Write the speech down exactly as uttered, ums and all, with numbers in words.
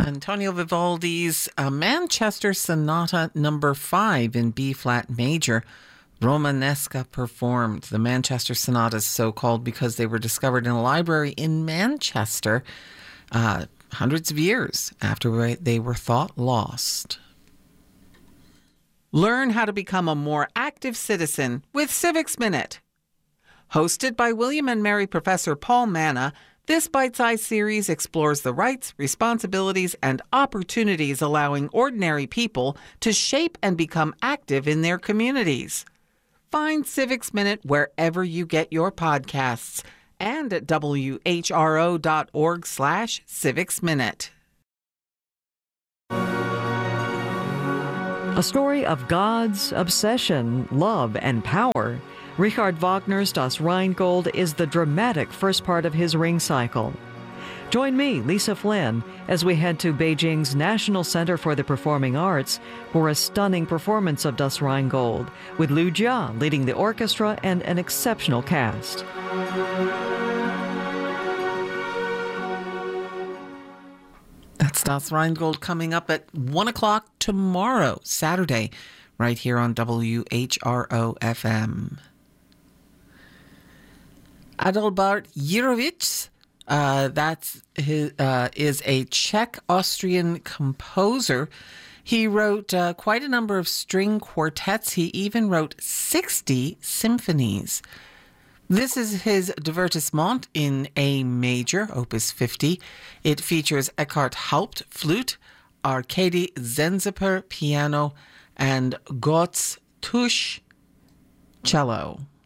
Antonio Vivaldi's uh, Manchester Sonata number five in B-flat major, Romanesca performed. The Manchester Sonatas, so called because they were discovered in a library in Manchester uh, hundreds of years after they were thought lost. Learn how to become a more active citizen with Civics Minute. Hosted by William and Mary Professor Paul Manna, this bite-sized series explores the rights, responsibilities, and opportunities allowing ordinary people to shape and become active in their communities. Find Civics Minute wherever you get your podcasts and at W H R O dot org slash Civics Minute. A story of God's obsession, love, and power. Richard Wagner's Das Rheingold is the dramatic first part of his Ring cycle. Join me, Lisa Flynn, as we head to Beijing's National Center for the Performing Arts for a stunning performance of Das Rheingold, with Liu Jia leading the orchestra and an exceptional cast. That's Das Rheingold coming up at one o'clock tomorrow, Saturday, right here on W H R O F M. Adalbert Jirovic, uh, that's his, uh, is a Czech-Austrian composer. He wrote uh, quite a number of string quartets. He even wrote sixty symphonies. This is his Divertissement in A major, opus fifty. It features Eckhart Haupt, flute, Arkady Zenziper, piano, and Götz Tusch, cello.